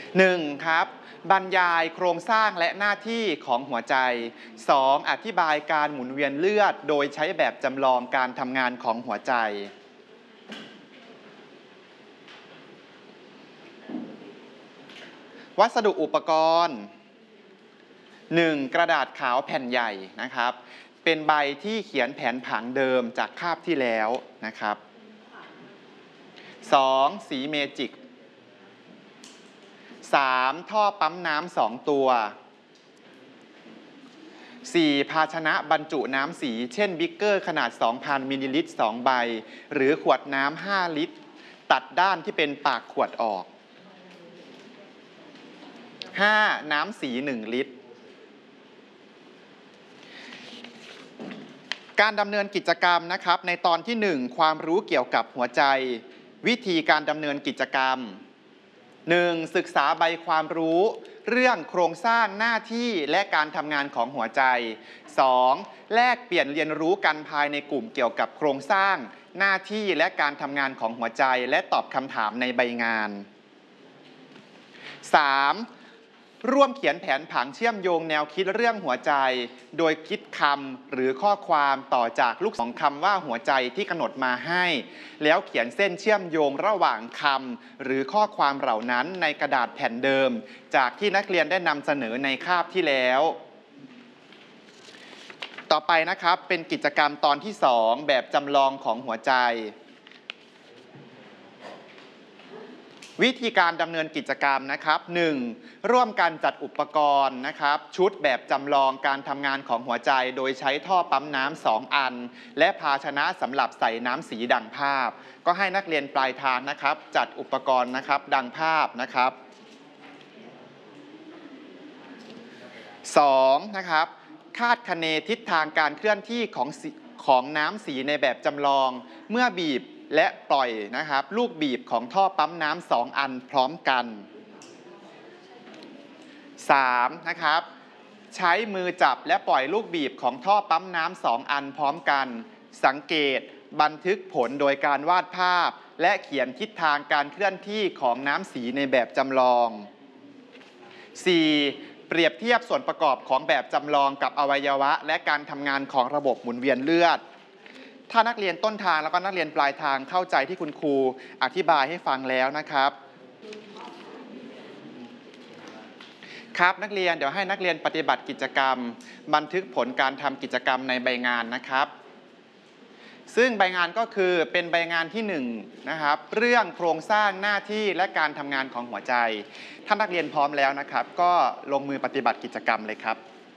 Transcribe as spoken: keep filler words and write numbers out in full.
หนึ่งครับบรรยายโครงสร้างและหน้าที่ของหัวใจ สอง อธิบายการหมุนเวียนเลือดโดยใช้แบบจำลองการทำงานของหัวใจวัสดุอุปกรณ์ หนึ่ง กระดาษขาวแผ่นใหญ่นะครับเป็นใบที่เขียนแผนผังเดิมจากคาบที่แล้วนะครับ สอง สีเมจิก สาม ท่อปั๊มน้ำสองตัว สี่ ภาชนะบรรจุน้ำสีเช่นบิ๊กเกอร์ขนาด สองพัน มิลลิลิตร สองใบหรือขวดน้ำ ห้า ลิตรตัดด้านที่เป็นปากขวดออก ห้า น้ำสี หนึ่ง ลิตรการดำเนินกิจกรรมนะครับในตอนที่ หนึ่ง ความรู้เกี่ยวกับหัวใจวิธีการดำเนินกิจกรรม หนึ่ง ศึกษาใบความรู้เรื่องโครงสร้างหน้าที่และการทำงานของหัวใจ สอง แลกเปลี่ยนเรียนรู้กันภายในกลุ่มเกี่ยวกับโครงสร้างหน้าที่และการทำงานของหัวใจและตอบคำถามในใบงาน สาม ร่วมเขียนแผนผังเชื่อมโยงแนวคิดเรื่องหัวใจโดยคิดคำหรือข้อความต่อจากลูกศรของคำว่าหัวใจที่กำหนดมาให้แล้วเขียนเส้นเชื่อมโยงระหว่างคำหรือข้อความเหล่านั้นในกระดาษแผ่นเดิมจากที่นักเรียนได้นำเสนอในคาบที่แล้วต่อไปนะครับเป็นกิจกรรมตอนที่สองแบบจำลองของหัวใจวิธีการดำเนินกิจกรรมนะครับ หนึ่ง ร่วมกันจัดอุปกรณ์นะครับชุดแบบจำลองการทำงานของหัวใจโดยใช้ท่อปั๊มน้ำสองอันและภาชนะสำหรับใส่น้ำสีดังภาพก็ให้นักเรียนปลายทางนะครับจัดอุปกรณ์นะครับดังภาพนะครับสองนะครับคาดคะเนทิศทางการเคลื่อนที่ของของน้ำสีในแบบจำลองเมื่อบีบและปล่อยนะครับลูกบีบของท่อปั๊มน้ำสองอันพร้อมกัน สาม นะครับใช้มือจับและปล่อยลูกบีบของท่อปั๊มน้ำสองอันพร้อมกันสังเกตบันทึกผลโดยการวาดภาพและเขียนทิศทางการเคลื่อนที่ของน้ำสีในแบบจำลอง สี่ เปรียบเทียบส่วนประกอบของแบบจำลองกับอวัยวะและการทำงานของระบบหมุนเวียนเลือดถ้านักเรียนต้นทางแล้วก็นักเรียนปลายทางเข้าใจที่คุณครูอธิบายให้ฟังแล้วนะครับครับนักเรียนเดี๋ยวให้นักเรียนปฏิบัติกิจกรรมบันทึกผลการทำกิจกรรมในใบงานนะครับซึ่งใบงานก็คือเป็นใบงานที่หนึ่งนะครับเรื่องโครงสร้างหน้าที่และการทำงานของหัวใจถ้านักเรียนพร้อมแล้วนะครับก็ลงมือปฏิบัติกิจกรรมเลยครับ